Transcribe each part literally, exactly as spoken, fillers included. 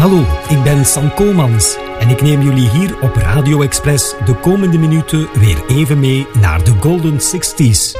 Hallo, ik ben Sam Komans en ik neem jullie hier op Radio Express de komende minuten weer even mee naar de Golden zestig's.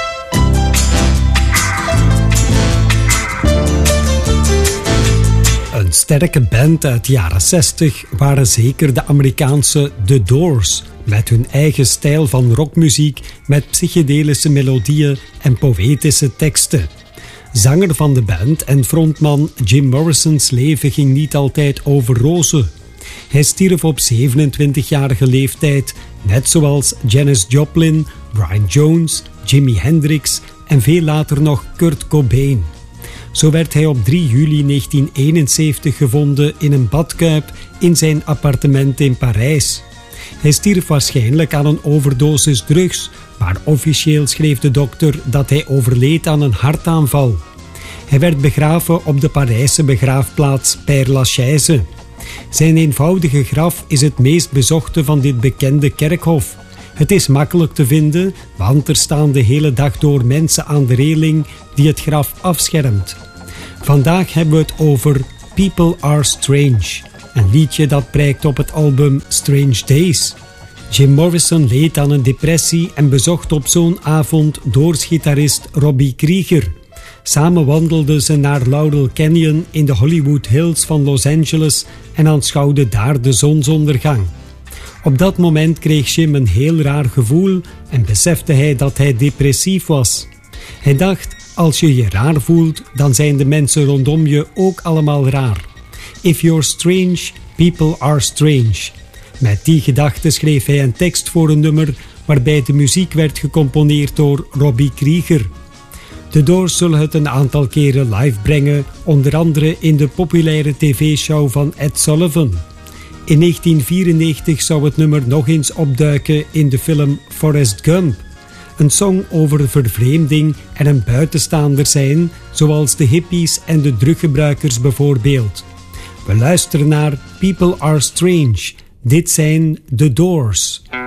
Een sterke band uit de jaren zestig waren zeker de Amerikaanse The Doors, met hun eigen stijl van rockmuziek met psychedelische melodieën en poëtische teksten. Zanger van de band en frontman Jim Morrison's leven ging niet altijd over rozen. Hij stierf op zevenentwintigjarige leeftijd, net zoals Janis Joplin, Brian Jones, Jimi Hendrix en veel later nog Kurt Cobain. Zo werd hij op drie juli negentien eenenzeventig gevonden in een badkuip in zijn appartement in Parijs. Hij stierf waarschijnlijk aan een overdosis drugs, maar officieel schreef de dokter dat hij overleed aan een hartaanval. Hij werd begraven op de Parijse begraafplaats Père Lachaise. Zijn eenvoudige graf is het meest bezochte van dit bekende kerkhof. Het is makkelijk te vinden, want er staan de hele dag door mensen aan de reling die het graf afschermt. Vandaag hebben we het over People Are Strange, een liedje dat prijkt op het album Strange Days. Jim Morrison leed aan een depressie en bezocht op zo'n avond doorsgitarist Robbie Krieger. Samen wandelden ze naar Laurel Canyon in de Hollywood Hills van Los Angeles en aanschouwden daar de zonsondergang. Op dat moment kreeg Jim een heel raar gevoel en besefte hij dat hij depressief was. Hij dacht, als je je raar voelt, dan zijn de mensen rondom je ook allemaal raar. If you're strange, people are strange. Met die gedachte schreef hij een tekst voor een nummer waarbij de muziek werd gecomponeerd door Robbie Krieger. De Doors zullen het een aantal keren live brengen, onder andere in de populaire tv-show van Ed Sullivan. In negentien vierennegentig zou het nummer nog eens opduiken in de film Forrest Gump. Een song over vervreemding en een buitenstaander zijn, zoals de hippies en de druggebruikers bijvoorbeeld. We luisteren naar People Are Strange. Dit zijn The Doors.